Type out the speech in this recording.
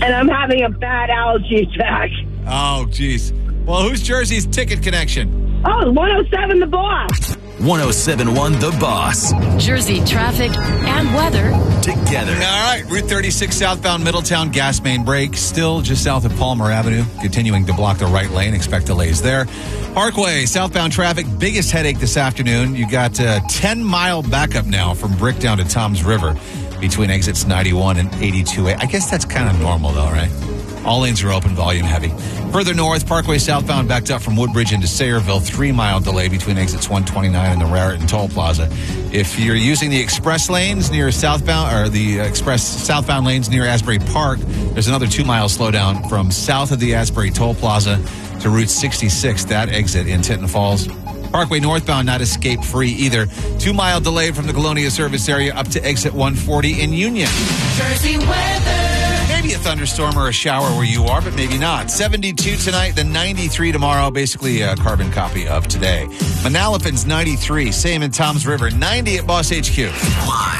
and I'm having a bad allergy attack. Oh, geez. Well, who's Jersey's ticket connection? Oh, 107 The Boss. 107.1 The Boss. Jersey traffic and weather Together. All right, Route 36 southbound Middletown gas main break. Still just south of Palmer Avenue. Continuing to block the right lane. Expect delays there. Parkway, southbound traffic. Biggest headache this afternoon. You got a 10-mile backup now from Brick down to Toms River between exits 91 and 82A. I guess that's kind of normal, though, right? All lanes are open, volume heavy. Further north, Parkway southbound backed up from Woodbridge into Sayreville. 3-mile delay between exits 129 and the Raritan Toll Plaza. If you're using the express lanes near southbound, or the express southbound lanes near Asbury Park, there's another 2-mile slowdown from south of the Asbury Toll Plaza to Route 66, that exit in Tinton Falls. Parkway northbound not escape free either. 2-mile delay from the Galonia service area up to exit 140 in Union. Jersey weather. Maybe a thunderstorm or a shower where you are, but maybe not. 72 tonight, then 93 tomorrow. Basically a carbon copy of today. Manalapan's 93, same in Toms River, 90 at Boss HQ.